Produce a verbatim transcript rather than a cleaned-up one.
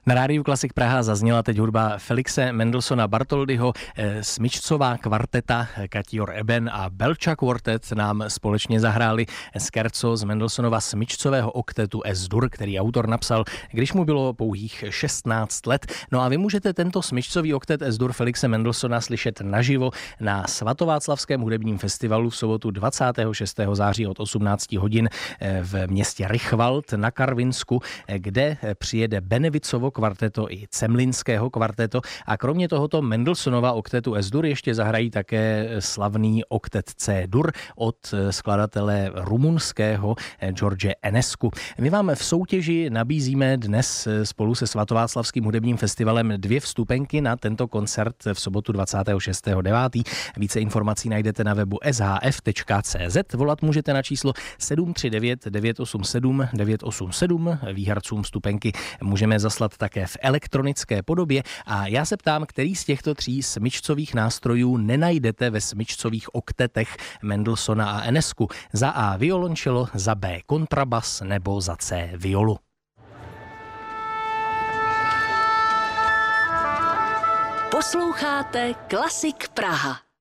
Na rádiu Klasik Praha zazněla teď hudba Felixe Mendelssohna Bartholdyho, smyčcová kvarteta hudba Felixe Mendelssohna Bartholdyho, smyčcová kvarteta Katíor Eben a Belča Quartet nám společně zahráli scherzo z Mendelssohnova smyčcového oktetu Es-Dur, který autor napsal, když mu bylo pouhých šestnáct let. No a vy můžete tento smyčcový oktet Es-Dur Felixe Mendelssohna slyšet naživo na Svatováclavském hudebním festivalu v sobotu dvacátého šestého září od osmnácti hodin v městě Rychwald na Karvinsku, kde přijede Benevicovo kvarteto i Cemlinského kvarteto a kromě tohoto Mendelssohnova oktetu Es-Dur ještě zahrají také slavný oktet C-dur od skladatele rumunského George Enescu. My vám v soutěži nabízíme dnes spolu se Svatováclavským hudebním festivalem dvě vstupenky na tento koncert v sobotu dvacátého šestého devátého Více informací najdete na webu s h f tečka c z. Volat můžete na číslo sedm tři devět devět osm sedm devět osm sedm. Výhercům vstupenky můžeme zaslat také v elektronické podobě a já se ptám, který z těchto tří smyčcových nástrojů nenajdete ve smyčcových oktetech Mendelssohna a Enescu. Za A violončelo, za B kontrabas nebo za C violu. Posloucháte Klasik Praha.